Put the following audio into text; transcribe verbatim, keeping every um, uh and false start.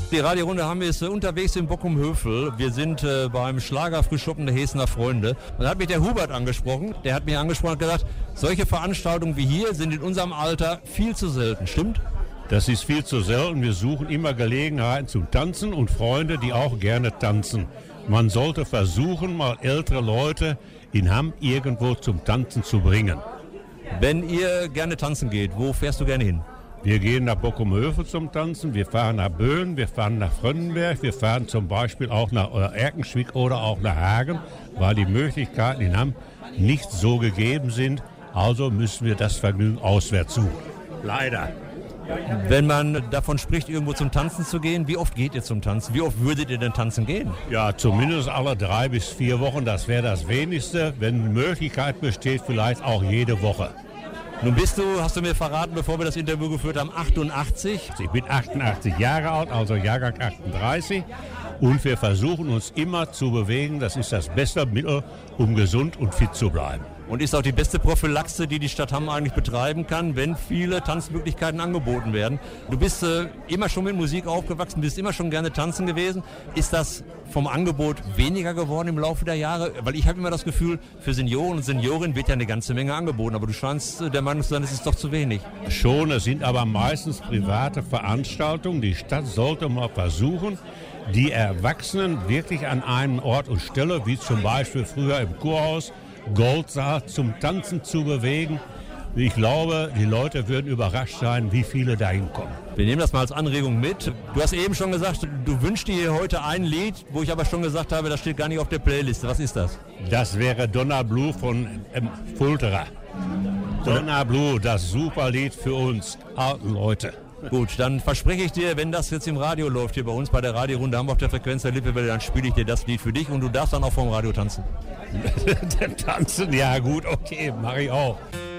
Die Radiorunde haben wir jetzt äh, unterwegs in Bockum-Hövel. Wir sind äh, beim Schlagerfrühschoppen der Hesener Freunde. Und da hat mich der Hubert angesprochen. Der hat mich angesprochen und gesagt, solche Veranstaltungen wie hier sind in unserem Alter viel zu selten. Stimmt? Das ist viel zu selten. Wir suchen immer Gelegenheiten zum Tanzen und Freunde, die auch gerne tanzen. Man sollte versuchen, mal ältere Leute in Hamm irgendwo zum Tanzen zu bringen. Wenn ihr gerne tanzen geht, wo fährst du gerne hin? Wir gehen nach Bockum-Hövel zum Tanzen, wir fahren nach Böen, wir fahren nach Frönnenberg, wir fahren zum Beispiel auch nach Erkenschwick oder auch nach Hagen, weil die Möglichkeiten in Hamm nicht so gegeben sind. Also müssen wir das Vergnügen auswärts suchen. Leider. Wenn man davon spricht, irgendwo zum Tanzen zu gehen, wie oft geht ihr zum Tanzen? Wie oft würdet ihr denn tanzen gehen? Ja, zumindest alle drei bis vier Wochen, das wäre das Wenigste. Wenn die Möglichkeit besteht, vielleicht auch jede Woche. Nun bist du, hast du mir verraten, bevor wir das Interview geführt haben, achtundachtzig. Ich bin achtundachtzig Jahre alt, also Jahrgang achtunddreißig. Und wir versuchen uns immer zu bewegen. Das ist das beste Mittel, um gesund und fit zu bleiben. Und ist auch die beste Prophylaxe, die die Stadt Hamm eigentlich betreiben kann, wenn viele Tanzmöglichkeiten angeboten werden. Du bist äh, immer schon mit Musik aufgewachsen, bist immer schon gerne tanzen gewesen. Ist das vom Angebot weniger geworden im Laufe der Jahre? Weil ich habe immer das Gefühl, für Senioren und Seniorinnen wird ja eine ganze Menge angeboten. Aber du scheinst der Meinung zu sein, es ist doch zu wenig. Schon, es sind aber meistens private Veranstaltungen. Die Stadt sollte mal versuchen, die Erwachsenen wirklich an einem Ort und Stelle, wie zum Beispiel früher im Kurhaus, Goldsaal, zum Tanzen zu bewegen. Ich glaube, die Leute würden überrascht sein, wie viele da hinkommen. Wir nehmen das mal als Anregung mit. Du hast eben schon gesagt, du wünschst dir heute ein Lied, wo ich aber schon gesagt habe, das steht gar nicht auf der Playliste. Was ist das? Das wäre Donna Blue von ähm, Fulterer. Donna Blue, das super Lied für uns alten Leute. Gut, dann verspreche ich dir, wenn das jetzt im Radio läuft, hier bei uns bei der Radiorunde haben wir auf der Frequenz der Lippewelle, dann spiele ich dir das Lied für dich und du darfst dann auch vom Radio tanzen. Tanzen, ja gut, okay, mache ich auch.